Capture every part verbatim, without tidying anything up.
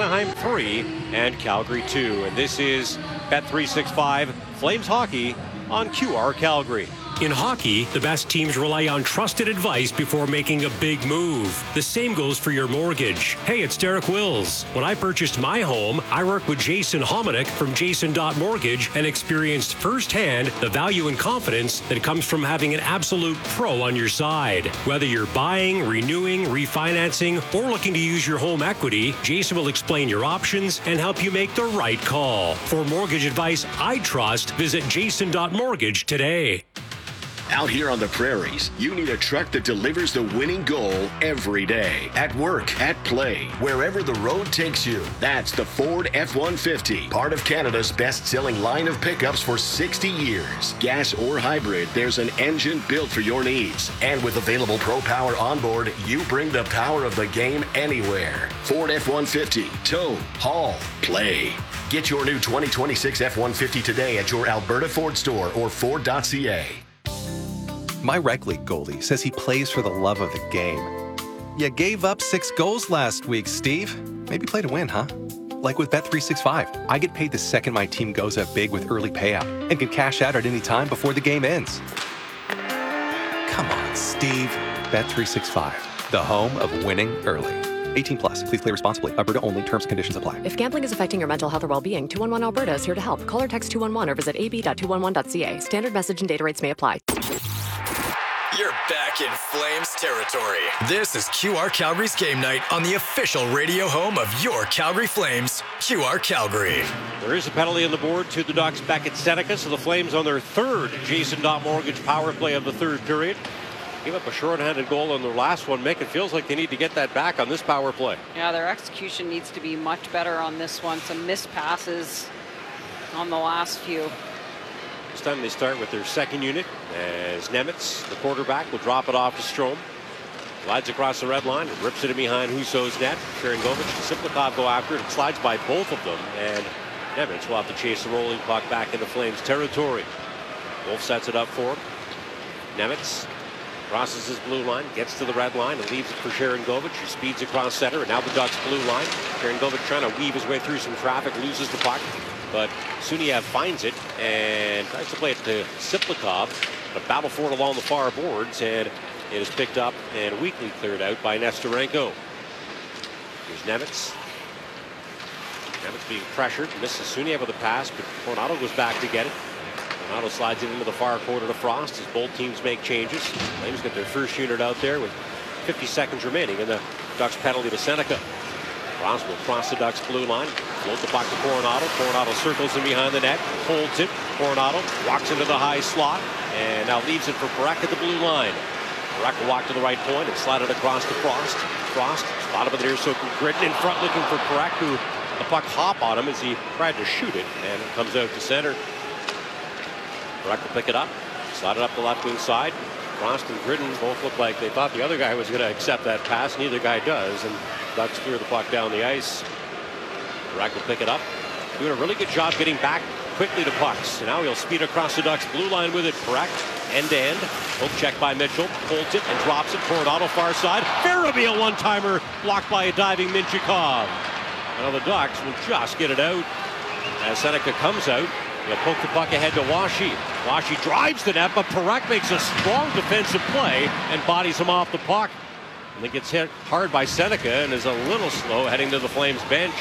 Anaheim three and Calgary two. And this is Bet three sixty-five Flames Hockey on Q R Calgary. In hockey, the best teams rely on trusted advice before making a big move. The same goes for your mortgage. Hey, it's Derek Wills. When I purchased my home, I worked with Jason Hominick from Jason Mortgage and experienced firsthand the value and confidence that comes from having an absolute pro on your side. Whether you're buying, renewing, refinancing, or looking to use your home equity, Jason will explain your options and help you make the right call. For mortgage advice I trust, visit jason mortgage today. Out here on the prairies, you need a truck that delivers the winning goal every day. At work, at play, wherever the road takes you. That's the Ford F one fifty, part of Canada's best-selling line of pickups for sixty years. Gas or hybrid, there's an engine built for your needs. And with available Pro Power onboard, you bring the power of the game anywhere. Ford F one fifty, tow, haul, play. Get your new twenty twenty-six F one fifty today at your Alberta Ford store or Ford dot C A. My rec league goalie says he plays for the love of the game. You gave up six goals last week, Steve. Maybe play to win, huh? Like with Bet three sixty-five, I get paid the second my team goes up big with early payout and can cash out at any time before the game ends. Come on, Steve. Bet three sixty-five, the home of winning early. eighteen plus. Please play responsibly. Alberta only. Terms and conditions apply. If gambling is affecting your mental health or well-being, two one one Alberta is here to help. Call or text two one one or visit a b dot two one one dot c a. Standard message and data rates may apply. You're back in Flames territory. This is Q R Calgary's game night on the official radio home of your Calgary Flames, Q R Calgary. There is a penalty on the board to the Ducks back at Seneca, so the Flames on their third Jason Mortgage power play of the third period. Gave up a shorthanded goal on their last one. Mick, it feels like they need to get that back on this power play. Yeah, their execution needs to be much better on this one. Some missed passes on the last few. This time they start with their second unit as Nemitz, the quarterback, will drop it off to Strome. Slides across the red line and rips it in behind Husso's net. Sharangovich and Siplikov go after it. It slides by both of them, and Nemitz will have to chase the rolling puck back into Flames territory. Wolf sets it up for him. Nemitz crosses his blue line, gets to the red line, and leaves it for Sharangovich, who speeds across center, and now the Ducks blue line. Sharangovich trying to weave his way through some traffic, loses the puck. But Suniev finds it and tries to play it to Siplikov. A battle for it along the far boards, and it is picked up and weakly cleared out by Nesterenko. Here's Nemitz. Nemitz being pressured. Misses Suniev with a pass, but Coronado goes back to get it. Coronado slides it into the far corner to Frost as both teams make changes. Flames get their first unit out there with fifty seconds remaining in the Ducks penalty to Seneca. Frost will cross the Ducks blue line, float the puck to Coronado. Coronado circles in behind the net, holds it. Coronado walks into the high slot and now leaves it for Parekh at the blue line. Parekh will walk to the right point and slide it across to Frost. Frost, bottom of the near circle, Gritton in front looking for Parekh, who the puck hop on him as he tried to shoot it, and it comes out to center. Parekh will pick it up, slide it up the left wing side. Frost and Gritton both look like they thought the other guy was going to accept that pass. Neither guy does, and Ducks clear the puck down the ice. Parekh will pick it up, doing a really good job getting back quickly to pucks. And now he'll speed across the Ducks blue line with it. Parekh, end to end. Hook check by Mitchell, holds it and drops it. Coronado far side. Farabee a one-timer blocked by a diving Minchikov. Now the Ducks will just get it out as Seneca comes out. He'll poke the puck ahead to Washi. Washi drives the net, but Parekh makes a strong defensive play and bodies him off the puck. And then gets hit hard by Seneca and is a little slow heading to the Flames bench.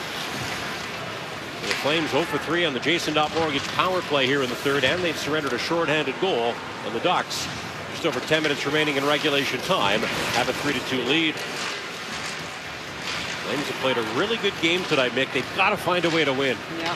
The Flames oh for three on the Jason Mortgage power play here in the third, and they've surrendered a shorthanded goal. And the Ducks, just over ten minutes remaining in regulation time, have a three to two lead. Flames have played a really good game tonight, Mick. They've got to find a way to win. Yeah.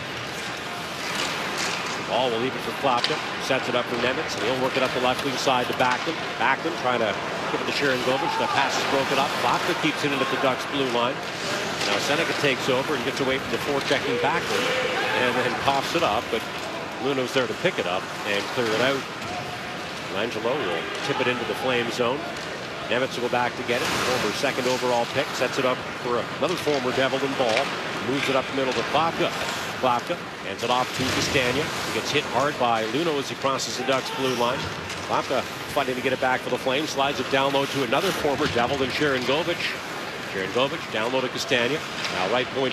Ball will leave it for Klopka. Sets it up for Nemitz, and he'll work it up the left wing side to Backlund. Backlund trying to give it to Sharangovich. The pass is broken up. Klopka keeps it in at the Ducks blue line. Now Seneca takes over and gets away from the forechecking Backlund and then coughs it up, but Luno's there to pick it up and clear it out. Angelo will tip it into the Flame zone. Nemitz will go back to get it. Former second overall pick. Sets it up for another former Devil in ball. Moves it up the middle to Klopka. Klopka hands it off to Castagna. He gets hit hard by Luno as he crosses the Ducks blue line. Klopka fighting to get it back for the Flames. Slides it down low to another former Devil in Sharangovich. Sharangovich down low to Castagna. Now right point